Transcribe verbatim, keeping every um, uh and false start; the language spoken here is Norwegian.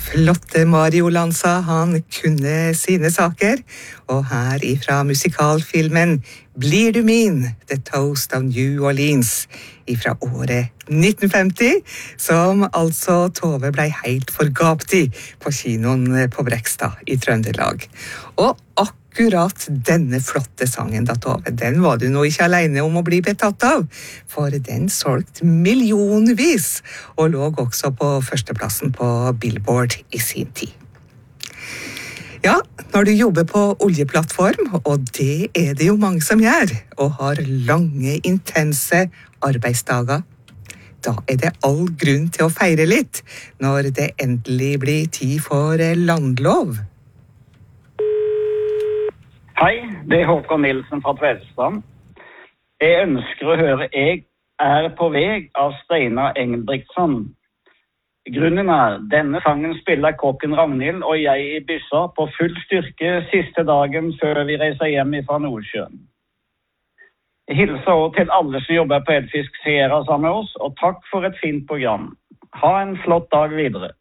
Flotte Mario Lanza, han kunne sine saker, og her ifra musikalfilmen Blir du min, The Toast of New Orleans, ifra året nitten femti, som altså Tove ble helt forgapt i på kinoen på Brekstad i Trøndelag. Og akkurat denne flotte sangen da, Tove, den var du nå ikke alene om å bli betatt av, for den solgte millionvis, og lå også på førsteplassen på Billboard i sin tid. Ja, når du jobber på oljeplattform, og det er det jo mange som gjør, og har lange, intense arbeidsdager, da er det all grunn til å feire litt, når det endelig blir tid for landlov. Hei, det er Håkon Nilsen fra Tvedestrand. Jeg ønsker å høre Jeg er på vei av Steinar Engelbrektsson. Grunnen er, denne sangen spiller kokken Ragnhild og jeg i Byssa på full styrke siste dagen før vi reiser hjem fra Nordsjøen. Jeg hilser også til alle som jobber på Edfisk Sierra sammen med oss, og takk for et fint program. Ha en flott dag videre.